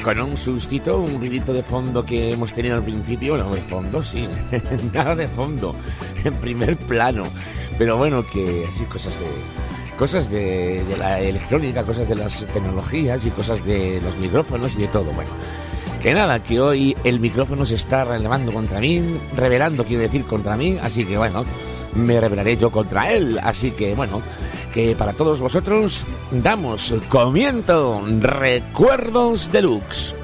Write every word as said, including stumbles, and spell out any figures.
con un sustito, un ruidito de fondo que hemos tenido al principio. Bueno, de fondo, sí, nada de fondo, en primer plano. Pero bueno, que así cosas de cosas de, de la electrónica, cosas de las tecnologías y cosas de los micrófonos y de todo. Bueno, que nada, que hoy el micrófono se está relevando contra mí, revelando quiere decir contra mí, así que bueno, me revelaré yo contra él. Así que bueno, que para todos vosotros damos comienzo Recuerdos Deluxe.